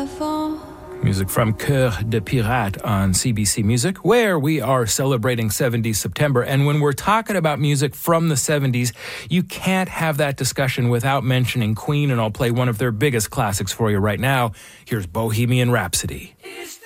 Music from Cœur de Pirate on CBC Music, where we are celebrating 70s September. And when we're talking about music from the 70s, you can't have that discussion without mentioning Queen, and I'll play one of their biggest classics for you right now. Here's Bohemian Rhapsody.